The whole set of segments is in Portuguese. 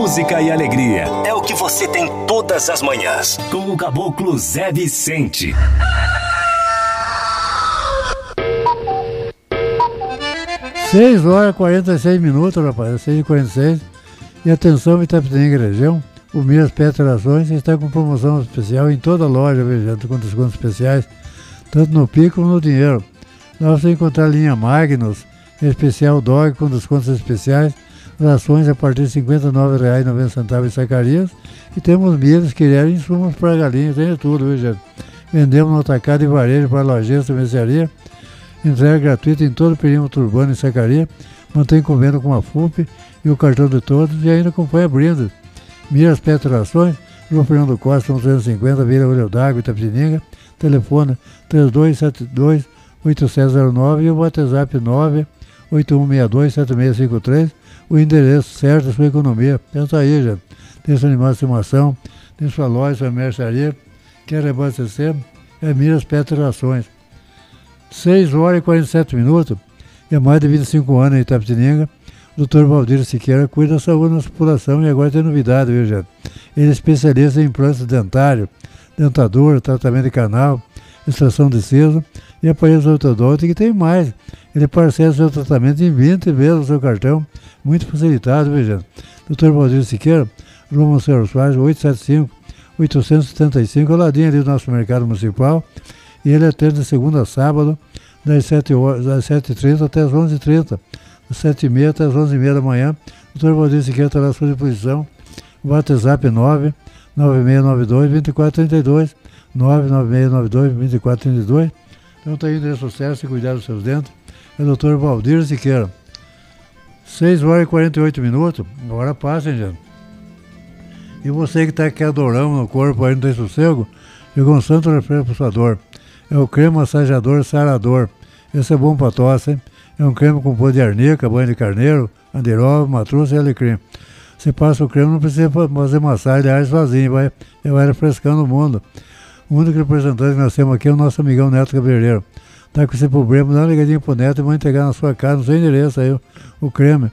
música e alegria. É o que você tem todas as manhãs. Com o Caboclo Zé Vicente. Seis horas e 46 minutos, rapaz, 6h46. E atenção, Itapetininga região, o Miras Petrações está com promoção especial em toda a loja, veja, com descontos especiais, tanto no pico como no dinheiro. Lá você encontrar a linha Magnus, especial Dog com descontos especiais, rações a partir de R$ 59,90 em sacarias, e temos milhas que querem insumos para galinha, tem de tudo, viu, gente? Vendemos no atacado e varejo para lojistas e mercearia, entrega gratuita em todo o perímetro urbano em sacaria, mantém convênio com a FUP e o cartão de todos e ainda acompanha brindes. Miras Petrações, Rua Fernando Costa, 350, Vila Olho d'Água, Itapetininga, telefone 3272-8709 e o WhatsApp 98162-7653, o endereço certo da sua economia. Pensa aí, gente. Tem seu animal de estimação, tem sua loja, sua mercearia, quer abastecer, é Miras Petrações. 6 horas e 47 minutos, e há mais de 25 anos em Itapetininga, o Dr. Valdir Siqueira cuida da saúde da população e agora tem novidade, viu, gente? Ele é especialista em implantes dentários, dentadura, tratamento de canal, extração de siso e aparelhos ortodônticos, e tem mais. Ele parcela seu tratamento em 20 vezes o seu cartão, muito facilitado, viu, gente? Dr. Valdir Siqueira, Rua Monsenhor Soares, 875, ao ladinho ali do nosso mercado municipal, e ele atende de segunda a sábado, das 7h30 até as 11h30, das 7h30 até as 11h30 da manhã. O Dr. Valdir Siqueira está à sua disposição. O WhatsApp 99692-2432, 99692-2432. Então está aí o endereço certo, se cuidar dos seus dentes. É o Dr. Valdir Siqueira. 6 horas e 48 minutos, agora passem, gente. E você que está aqui adorando no corpo, aí não tem sossego, chegou um santo refresco para sua dor. É o creme massageador sarador. Esse é bom para tosse, hein? É um creme com pó de arnica, banho de carneiro, andiroba, matruça e alecrim. Você passa o creme, não precisa fazer massagem de sozinho, vai refrescando o mundo. O único representante que nós temos aqui é o nosso amigão Neto Cabeleireiro. Tá com esse problema, dá uma ligadinha pro Neto e vão entregar na sua casa, no seu endereço aí, o creme.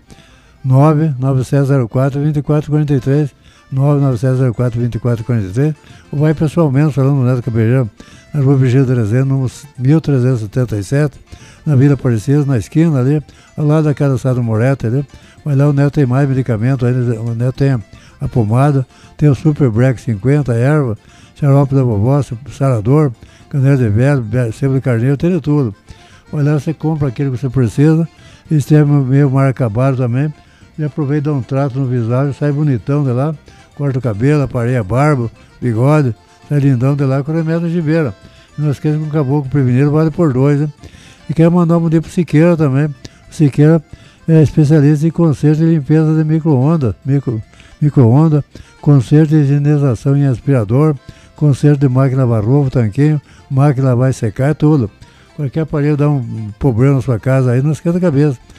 99704-2443, 99704-2443, ou vai pessoalmente falando no Neto Cabeleireiro, na Rua Vigílio Dezembro, número 1377, na Vila Aparecida, na esquina ali, ao lado da Casa do Moretti ali. Vai lá, o Neto tem mais medicamento, o Neto tem a pomada, tem o Super Black 50, a erva, xarope da vovó, sarador, canela de velho, sebo de carneiro, tem de tudo. Vai lá, você compra aquilo que você precisa, e se tem meio mal acabado também, e aproveita e dá um trato no visual, sai bonitão de lá, corta o cabelo, apareia a barba, bigode, sai lindão de lá com remédio de beira. Não esqueça que um caboclo prevenido vale por 2, hein? E quero mandar um bom dia pro Siqueira também. O Siqueira é especialista em conserto e limpeza de micro-ondas, conserto de higienização em aspirador, conserto de máquina lavar roupa, tanquinho, máquina lavar e secar, tudo. Qualquer aparelho dá um problema na sua casa aí, não esquenta a cabeça.